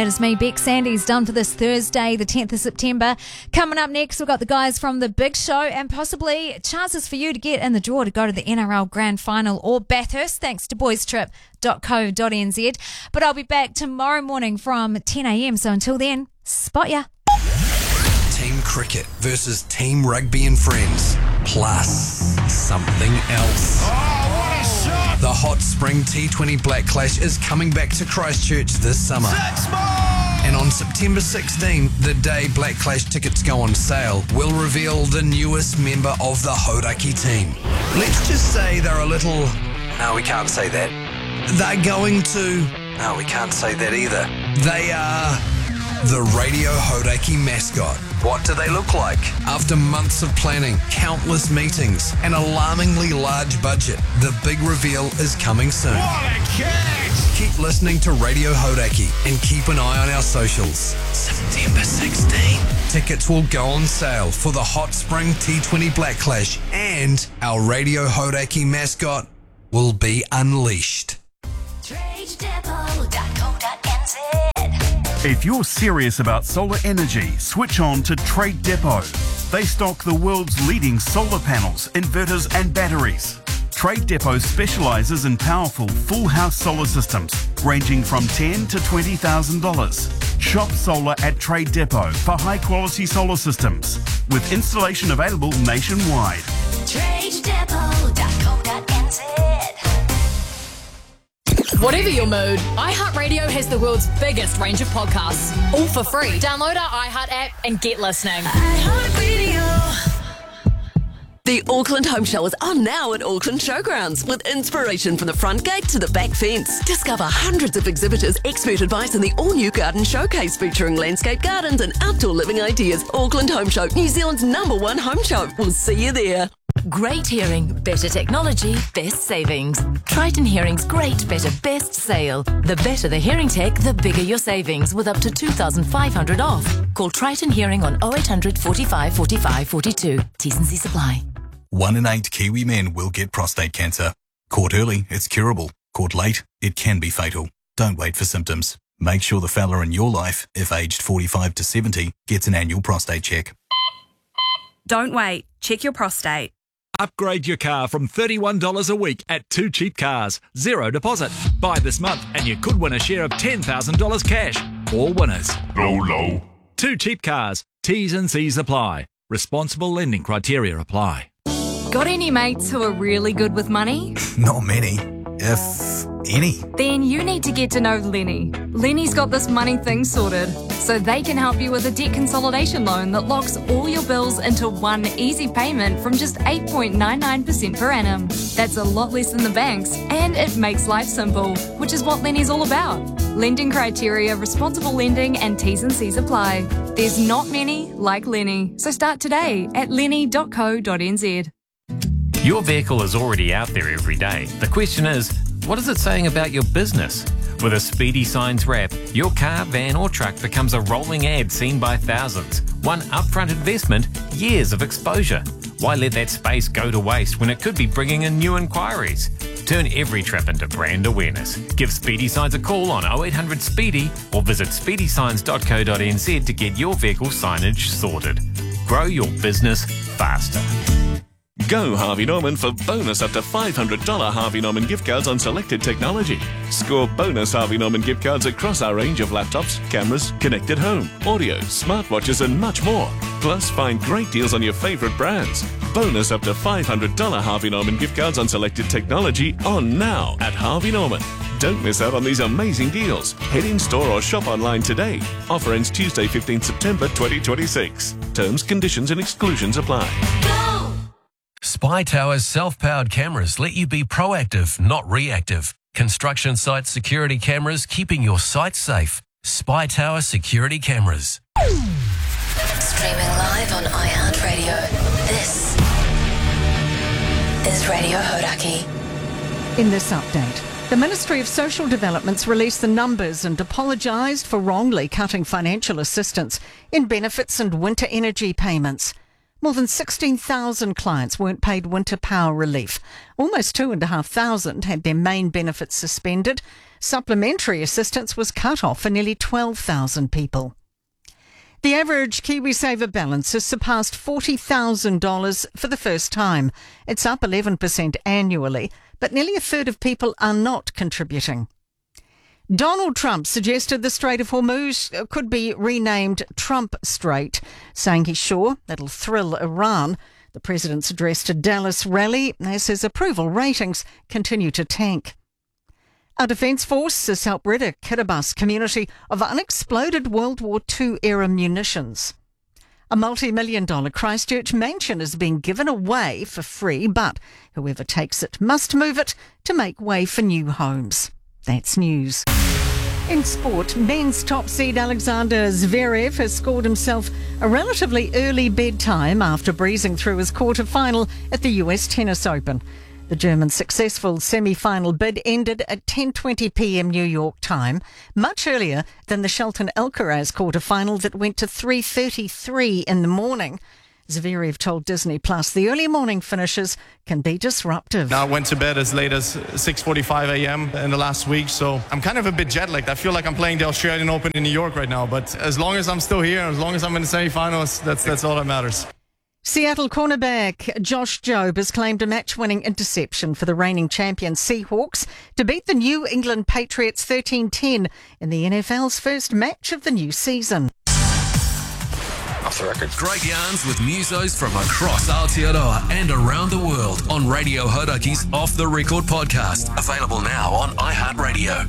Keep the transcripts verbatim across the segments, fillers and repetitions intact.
It is me, Beck Sandy's done for this Thursday, the tenth of September. Coming up next, we've got the guys from The Big Show and possibly chances for you to get in the draw to go to the N R L Grand Final or Bathurst, thanks to boys trip dot co dot n z. But I'll be back tomorrow morning from ten a.m, so until then, spot ya. Team cricket versus team rugby and friends, plus something else. Oh, what a shot! The Hot Spring T twenty Black Clash is coming back to Christchurch this summer. Six more! And on September sixteenth, the day Black Clash tickets go on sale, we'll reveal the newest member of the Hodaki team. Let's just say they're a little... No, we can't say that. They're going to... No, we can't say that either. They are... the Radio Hodaki mascot. What do they look like? After months of planning, countless meetings, and alarmingly large budget, the big reveal is coming soon. What a catch! Keep listening to Radio Hodaki and keep an eye on our socials. September sixteenth. Tickets will go on sale for the Hot Spring T twenty Black Clash, and our Radio Hodaki mascot will be unleashed. trade depot dot co dot n z. If you're serious about solar energy, switch on to Trade Depot. They stock the world's leading solar panels, inverters and batteries. Trade Depot specialises in powerful full house solar systems ranging from ten thousand to twenty thousand dollars. Shop solar at Trade Depot for high quality solar systems with installation available nationwide. trade depot dot co dot n z. Whatever your mood, iHeartRadio has the world's biggest range of podcasts, all for free. Download our iHeart app and get listening. The Auckland Home Show is on now at Auckland Showgrounds with inspiration from the front gate to the back fence. Discover hundreds of exhibitors, expert advice and the all-new garden showcase featuring landscape gardens and outdoor living ideas. Auckland Home Show, New Zealand's number one home show. We'll see you there. Great hearing, better technology, best savings. Triton Hearing's great, better, best sale. The better the hearing tech, the bigger your savings with up to two thousand five hundred dollars off. Call Triton Hearing on oh eight hundred, forty-five, forty-five, forty-two. T's and C's apply. One in eight Kiwi men will get prostate cancer. Caught early, it's curable. Caught late, it can be fatal. Don't wait for symptoms. Make sure the fella in your life, if aged forty-five to seventy, gets an annual prostate check. Don't wait. Check your prostate. Upgrade your car from thirty-one dollars a week at Two Cheap Cars. Zero deposit. Buy this month and you could win a share of ten thousand dollars cash. All winners. Low, low. Two Cheap Cars. T's and C's apply. Responsible lending criteria apply. Got any mates who are really good with money? Not many, if any. Then you need to get to know Lenny. Lenny's got this money thing sorted, so they can help you with a debt consolidation loan that locks all your bills into one easy payment from just eight point nine nine percent per annum. That's a lot less than the banks, and it makes life simple, which is what Lenny's all about. Lending criteria, responsible lending, and T's and C's apply. There's not many like Lenny, so start today at lenny dot co dot n z. Your vehicle is already out there every day. The question is, what is it saying about your business? With a Speedy Signs wrap, your car, van or truck becomes a rolling ad seen by thousands. One upfront investment, years of exposure. Why let that space go to waste when it could be bringing in new inquiries? Turn every trip into brand awareness. Give Speedy Signs a call on oh eight hundred SPEEDY or visit speedy signs dot co dot n z to get your vehicle signage sorted. Grow your business faster. Go Harvey Norman for bonus up to five hundred dollars Harvey Norman gift cards on selected technology. Score bonus Harvey Norman gift cards across our range of laptops, cameras, connected home, audio, smartwatches and much more. Plus find great deals on your favourite brands. Bonus up to five hundred dollars Harvey Norman gift cards on selected technology on now at Harvey Norman. Don't miss out on these amazing deals. Head in store or shop online today. Offer ends Tuesday, fifteenth September twenty twenty-six. Terms, conditions and exclusions apply. Spy Tower's self-powered cameras let you be proactive, not reactive. Construction site security cameras keeping your site safe. Spy Tower security cameras. Streaming live on iHeartRadio. This is Radio Hodaki. In this update, the Ministry of Social Development's released the numbers and apologised for wrongly cutting financial assistance in benefits and winter energy payments. More than sixteen thousand clients weren't paid winter power relief. Almost two thousand five hundred had their main benefits suspended. Supplementary assistance was cut off for nearly twelve thousand people. The average KiwiSaver balance has surpassed forty thousand dollars for the first time. It's up eleven percent annually, but nearly a third of people are not contributing. Donald Trump suggested the Strait of Hormuz could be renamed Trump Strait, saying he's sure that'll thrill Iran. The president's address to Dallas rally as his approval ratings continue to tank. Our Defence Force has helped rid a Kiribati community of unexploded World War Two era munitions. A multi-million dollar Christchurch mansion is being given away for free, but whoever takes it must move it to make way for new homes. That's news. In sport, men's top seed Alexander Zverev has scored himself a relatively early bedtime after breezing through his quarter-final at the U S Tennis Open. The German's successful semi-final bid ended at ten twenty p m New York time, much earlier than the Shelton Alcaraz quarter-final that went to three thirty-three in the morning. Zverev told Disney Plus the early morning finishes can be disruptive. I went to bed as late as six forty-five a m in the last week, so I'm kind of a bit jet-lagged. I feel like I'm playing the Australian Open in New York right now, but as long as I'm still here, as long as I'm in the semi-finals, that's, that's all that matters. Seattle cornerback Josh Jobe has claimed a match-winning interception for the reigning champion Seahawks to beat the New England Patriots thirteen ten in the N F L's first match of the new season. Off the record. Great yarns with musos from across Aotearoa and around the world on Radio Horaki's Off the Record podcast. Available now on iHeartRadio.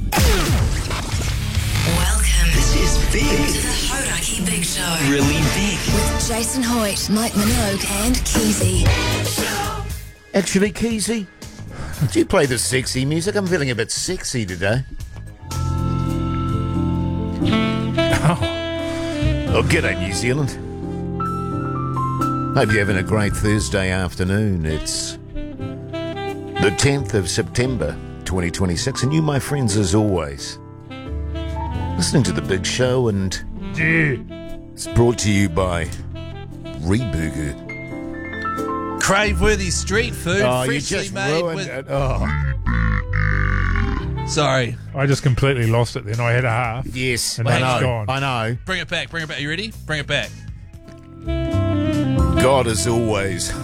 Welcome. This is big. To the Hodaki Big Show. Really big. With Jason Hoyt, Mike Minogue and Keezy. Actually, Keezy, do you play the sexy music? I'm feeling a bit sexy today. Oh, oh g'day, New Zealand. Hope you're having a great Thursday afternoon. It's the tenth of September, twenty twenty-six, and you, my friends, as always, listening to The Big Show, and it's brought to you by Reburger. Crave-worthy street food, Oh, you freshly just made ruined with... it. Oh. Sorry. I just completely lost it then. I had a half. Yes, and I now it's know. gone. I know. Bring it back, bring it back. You ready? Bring it back. God, as always,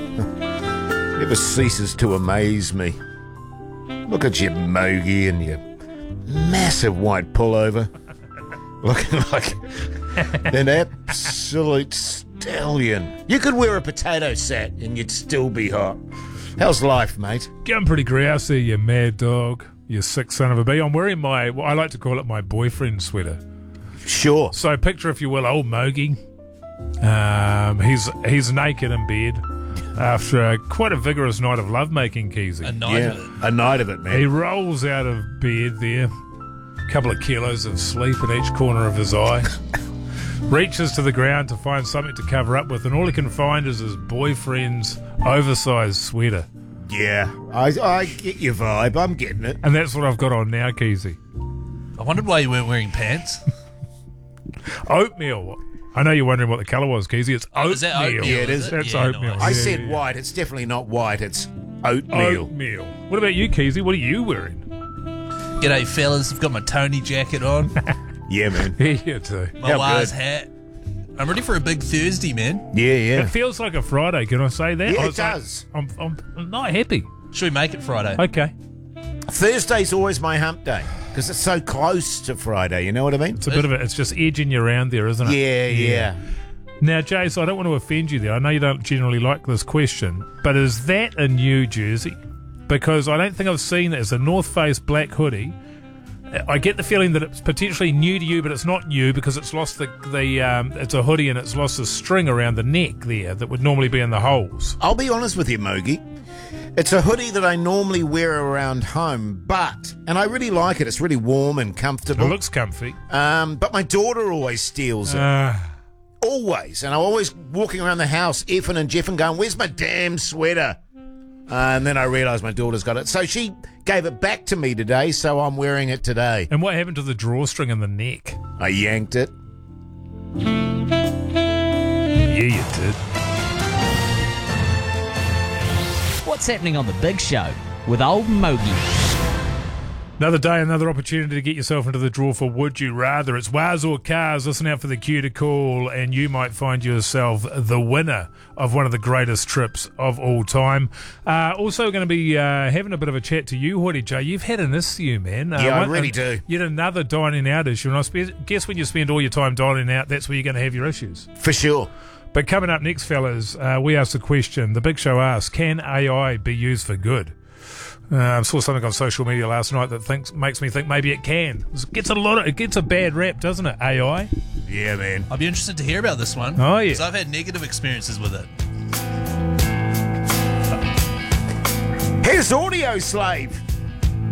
never ceases to amaze me. Look at you, Mogi, and your massive white pullover. Looking like an absolute stallion. You could wear a potato sack and you'd still be hot. How's life, mate? Getting pretty grousey, you mad dog. You sick son of a bee. I'm wearing my, well, I like to call it my boyfriend sweater. Sure. So picture, if you will, old Mogi. Um, he's he's naked in bed after a, quite a vigorous night of lovemaking, Keezy. A night yeah, of it. A night of it, man. He rolls out of bed there, a couple of kilos of sleep in each corner of his eye, reaches to the ground to find something to cover up with, and all he can find is his boyfriend's oversized sweater. Yeah, I, I get your vibe. I'm getting it. And that's what I've got on now, Keezy. I wondered why you weren't wearing pants. Oatmeal. I know you're wondering what the colour was, Keezy. It's oatmeal. Oh, is that oatmeal? Yeah, it is. Is it? That's Yeah, oatmeal. nice. I Yeah, said yeah. white. It's definitely not white. It's oatmeal. Oatmeal. What about you, Keezy? What are you wearing? G'day, fellas. I've got my Tony jacket on. Yeah, man. Yeah, you too. My Waz hat. I'm ready for a big Thursday, man. Yeah, yeah. It feels like a Friday. Can I say that? Yeah, I it was like, does. I'm, I'm, I'm not happy. Should we make it Friday? Okay. Thursday's always my hump day because it's so close to Friday. You know what I mean? It's a bit of it. It's just edging you around there, isn't it? Yeah, yeah. Now, Jace, I don't want to offend you there. I know you don't generally like this question, but is that a new jersey? Because I don't think I've seen it as a North Face black hoodie. I get the feeling that it's potentially new to you, but it's not new because it's lost the the um, it's a hoodie and it's lost the string around the neck there that would normally be in the holes. I'll be honest with you, Mogi. It's a hoodie that I normally wear around home, but, and I really like it, it's really warm and comfortable. It looks comfy. Um, but my daughter always steals it. Uh, always. And I'm always walking around the house, effing and jeffing, going, where's my damn sweater? Uh, and then I realised my daughter's got it. So she gave it back to me today, so I'm wearing it today. and what happened to the drawstring in the neck? I yanked it. Yeah, you did. what's happening on The Big Show with old Mogi. Another day, another opportunity to get yourself into the draw for Would You Rather. It's Wazoo Cars. Listen out for the cue to call, and you might find yourself the winner of one of the greatest trips of all time. Uh, also going to be uh, having a bit of a chat to you, Hoodie J. You've had an issue, man. Uh, Yeah, I one- really do. Yet another dining out issue. And I spe- guess when you spend all your time dining out, that's where you're going to have your issues. For sure. But coming up next, fellas, uh, we asked the question. The Big Show asked, can A I be used for good? Uh, I saw something on social media last night that thinks makes me think maybe it can. It gets a lot of, it gets a bad rap, doesn't it? A I. Yeah, man. I'd be interested to hear about this one. Oh, yeah. Because I've had negative experiences with it. Here's Audio Slave.